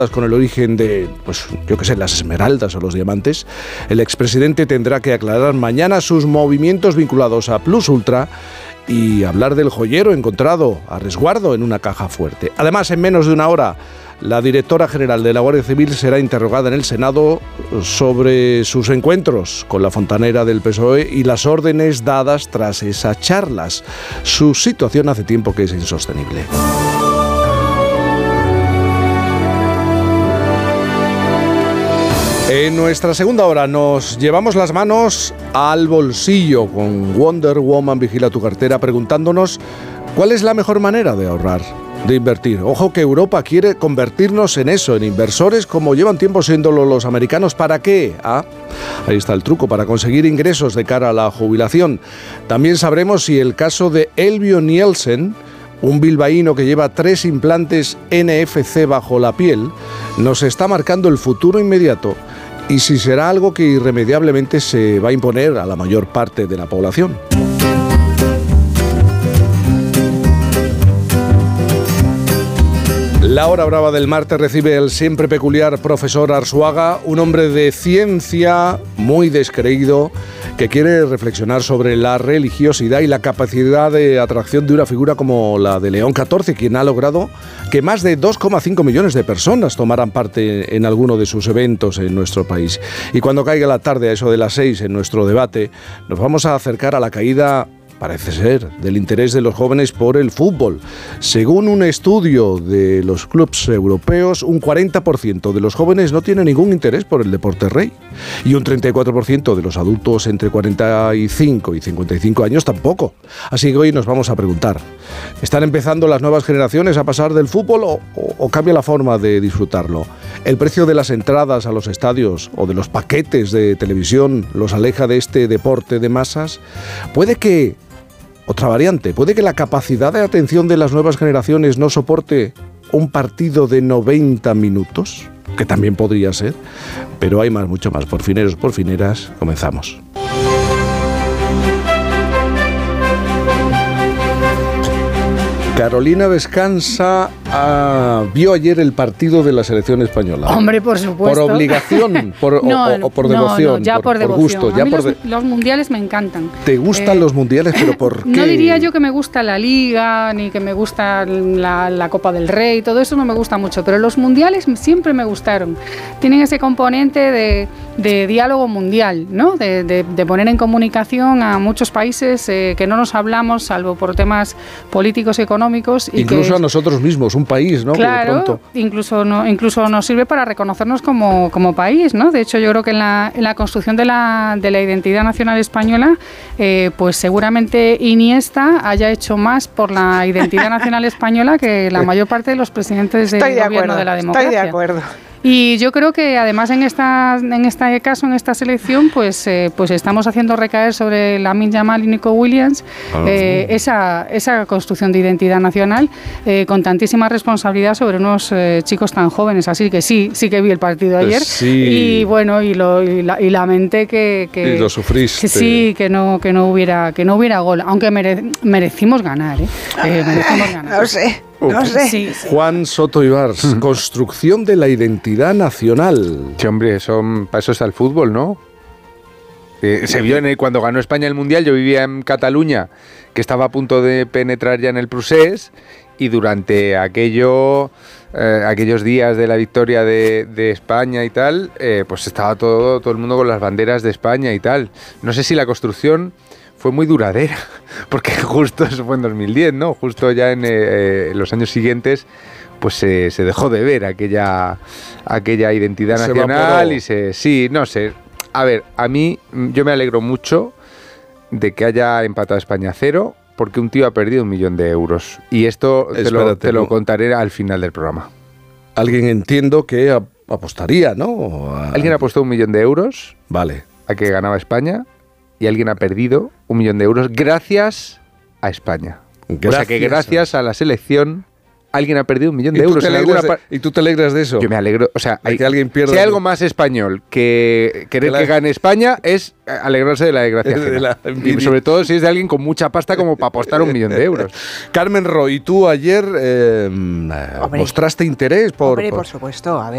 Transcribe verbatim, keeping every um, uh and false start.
con el origen de, pues yo qué sé, las esmeraldas o los diamantes, el expresidente tendrá que aclarar mañana sus movimientos vinculados a Plus Ultra y hablar del joyero encontrado a resguardo en una caja fuerte. Además, en menos de una hora, la directora general de la Guardia Civil será interrogada en el Senado sobre sus encuentros con la fontanera del P S O E y las órdenes dadas tras esas charlas. Su situación hace tiempo que es insostenible. En nuestra segunda hora nos llevamos las manos al bolsillo con Wonder Woman Vigila tu cartera, preguntándonos cuál es la mejor manera de ahorrar, de invertir. Ojo que Europa quiere convertirnos en eso, en inversores como llevan tiempo siéndolo los americanos. ¿Para qué? Ah, ahí está el truco, para conseguir ingresos de cara a la jubilación. También sabremos si el caso de Elvio Nielsen, un bilbaíno que lleva tres implantes N F C bajo la piel, nos está marcando el futuro inmediato y si será algo que irremediablemente se va a imponer a la mayor parte de la población. La hora brava del martes recibe el siempre peculiar profesor Arzuaga, un hombre de ciencia muy descreído que quiere reflexionar sobre la religiosidad y la capacidad de atracción de una figura como la de León catorce, quien ha logrado que más de dos coma cinco millones de personas tomaran parte en alguno de sus eventos en nuestro país. Y cuando caiga la tarde, a eso de las seis, en nuestro debate, nos vamos a acercar a la caída, parece ser, del interés de los jóvenes por el fútbol. Según un estudio de los clubes europeos, un cuarenta por ciento de los jóvenes no tiene ningún interés por el deporte rey. Y un treinta y cuatro por ciento de los adultos entre cuarenta y cinco y cincuenta y cinco años tampoco. Así que hoy nos vamos a preguntar, ¿están empezando las nuevas generaciones a pasar del fútbol o, o, o cambia la forma de disfrutarlo? ¿El precio de las entradas a los estadios o de los paquetes de televisión los aleja de este deporte de masas? ¿Puede que Otra variante, ¿puede que la capacidad de atención de las nuevas generaciones no soporte un partido de noventa minutos? Que también podría ser, pero hay más, mucho más. Porfineros, porfineras, comenzamos. Carolina Vescanza ah, vio ayer el partido de la selección española. Hombre, por supuesto. ¿Por obligación por, no, o, o por no, devoción? No, ya por, por devoción. gusto. A ya mí por los, de... los mundiales me encantan. ¿Te gustan eh, los mundiales? ¿Pero por qué? No diría yo que me gusta la Liga, ni que me gusta la, la Copa del Rey, todo eso no me gusta mucho, pero los mundiales siempre me gustaron. Tienen ese componente de, de diálogo mundial, ¿no? De, de, de poner en comunicación a muchos países eh, que no nos hablamos, salvo por temas políticos y económicos. Y Incluso que, a nosotros mismos, un país, ¿no? Claro, de pronto. incluso, no, incluso nos sirve para reconocernos como, como país, ¿no? De hecho, yo creo que en la, en la construcción de la, de la identidad nacional española, eh, pues seguramente Iniesta haya hecho más por la identidad nacional española que la mayor parte de los presidentes del Estoy de gobierno acuerdo, de la democracia. Estoy de acuerdo. Y yo creo que además en esta en este caso, en esta selección, pues eh, pues estamos haciendo recaer sobre Lamine Yamal y Nico Williams oh. eh, esa, esa construcción de identidad nacional eh, con tantísima responsabilidad sobre unos eh, chicos tan jóvenes. Así que sí, sí que vi el partido ayer. Pues sí. Y bueno, y, lo, y, la, y lamenté que, que, y lo sufriste. Que sí, que no, que no hubiera, que no hubiera gol, aunque mere, merecimos ganar, ¿eh? eh merecimos ganar. No sé. No sé. Sí, sí. Juan Soto Ibars, construcción de la identidad nacional. Sí, hombre, eso, para eso está el fútbol, ¿no? Eh, se vio en el, cuando ganó España el Mundial, yo vivía en Cataluña, que estaba a punto de penetrar ya en el Prusés, y durante aquello, eh, aquellos días de la victoria de, de España y tal, eh, pues estaba todo, todo el mundo con las banderas de España y tal. No sé si la construcción fue muy duradera, porque justo eso fue en dos mil diez, ¿no? Justo ya en eh, los años siguientes, pues eh, se dejó de ver aquella, aquella identidad se nacional evaporó. y se... Sí, no sé. A ver, a mí, yo me alegro mucho de que haya empatado España a cero, porque un tío ha perdido un millón de euros. Y esto te lo, te lo contaré al final del programa. Alguien entiendo que apostaría, ¿no? A... Alguien ha apostado un millón de euros vale. a que ganaba España. Y alguien ha perdido un millón de euros gracias a España. Gracias. O sea que gracias a la selección alguien ha perdido un millón de euros. En alguna de, ¿Y tú te alegras de eso? Yo me alegro. O sea, hay, que alguien pierda. Si hay algo más español que querer que, la, que gane España es alegrarse de la desgracia de la y sobre todo si es de alguien con mucha pasta como para apostar un millón de euros. Carmen Roy, tú ayer eh, mostraste interés por... Hombre, por supuesto. A ver.